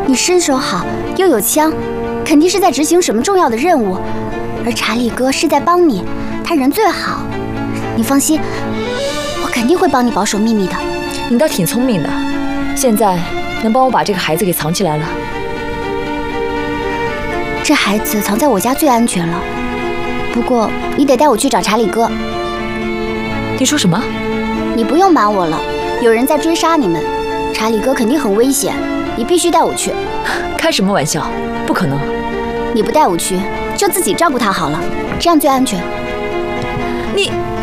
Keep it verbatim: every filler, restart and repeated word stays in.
你身手好，又有枪，肯定是在执行什么重要的任务。而查理哥是在帮你，他人最好。你放心，我肯定会帮你保守秘密的。 你倒挺聪明的，现在能帮我把这个孩子给藏起来了。 这孩子藏在我家最安全了。不过你得带我去找查理哥。 你说什么？ 你不用瞒我了，有人在追杀你们，查理哥肯定很危险，你必须带我去。 开什么玩笑？不可能！ 你不带我去，就自己照顾他好了，这样最安全。 你。